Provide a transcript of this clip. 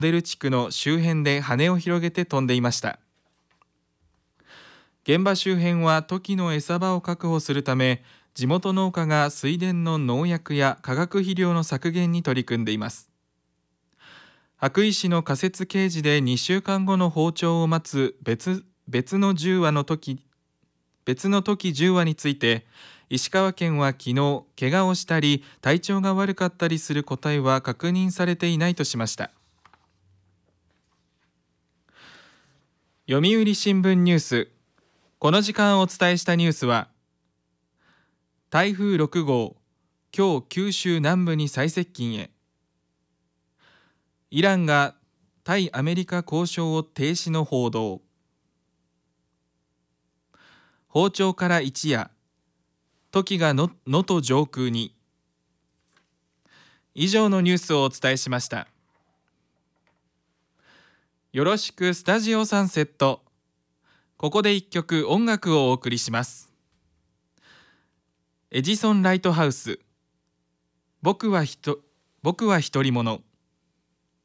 デル地区の周辺で羽を広げて飛んでいました。現場周辺はトキの餌場を確保するため、地元農家が水田の農薬や化学肥料の削減に取り組んでいます。羽咋市の仮設ケージで2週間後の放鳥を待つ別の10羽のトキ10羽について、石川県は昨日、怪我をしたり体調が悪かったりする個体は確認されていないとしました。読売新聞ニュース、この時間お伝えしたニュースは、台風6号、今日九州南部に最接近へ。イランが対アメリカ交渉を停止の報道。訪朝から一夜、トキが能登上空に。以上のニュースをお伝えしました。よろしくスタジオサンセット。ここで一曲音楽をお送りします。エジソンライトハウス、僕は一人者。